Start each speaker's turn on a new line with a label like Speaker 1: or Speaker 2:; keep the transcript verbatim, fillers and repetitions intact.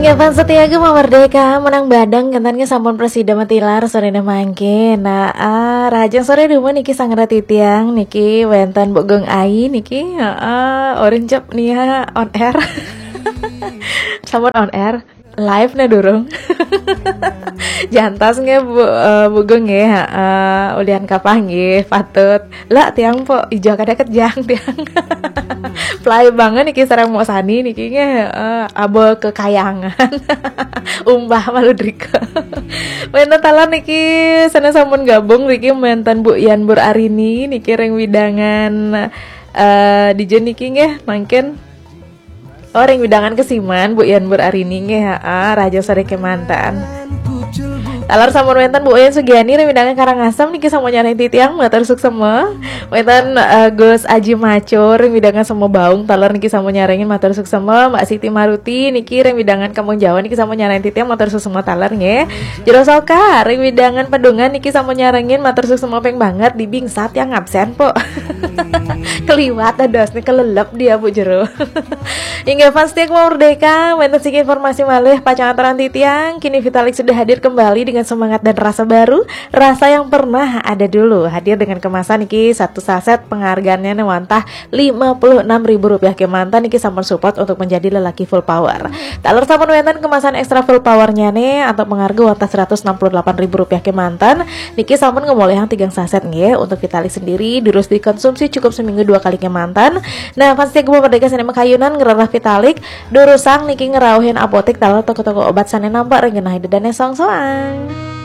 Speaker 1: Gapan setia ge merdeka menang badang kentannya sampun presiden matilar sore mangke. Nah, ah, rajang sore rumah niki sangra titiang niki wentan bogong ai niki heeh orencep nia on air. Sampun on air live na durung. Jantas nge bu, uh, bugeng nge uh, ulian kapang nge patut lah tiang po ijo kada kerjang tiang. Play banget niki sareng mau sani niki nge uh, abo kekayangan. Umbah maludrika. Menten talan niki sana sampun gabung niki menten Bu Ian Bur Arini niki reng widangan uh, di jen niki nge mangken orang widangan kesiman Bu Ian Bur Arini nge ha raja sore kemantan. Talar sampun wenten Bu Ian Sugiani widangan Karangasem niki sama nyarain titiang matur suksema. Wenten uh, Gus Aji Macur widangan semua baung talar niki sama nyarengin matur suksema. Mbak Siti Maruti niki reng widangan Kampung Jawa niki sama nyarain titiang matur suksema talar nge. Jero Soka reng widangan Pedungan niki sama nyarengin matur suksema peng banget di bingsat yang absen po. Keliwat ados nih kelelep dia Bu Jero. Hingga fans tiak merdeka wenten sing informasi malih pacangan titiang kini Vitalik sudah hadir kembali dengan semangat dan rasa baru, rasa yang pernah ada dulu. Hadir dengan kemasan niki satu saset penghargaannya wantah lima puluh enam ribu rupiah kemantan niki sampun support untuk menjadi lelaki full power. Talar sampun wenten kemasan ekstra full powernya nih atau pengharga wantah seratus enam puluh delapan ribu rupiah kemantan niki sampun ngemolehang tiga saset nge untuk Vitalik sendiri dirus dikonsumsi cukup seminggu dua kali kemantan. Nah pasti gue merdeka sinema kayunan ngerarah Vitalik durusang niki ngerauhin apotek talar toko-toko obat sana nampak rengenah dan song soang.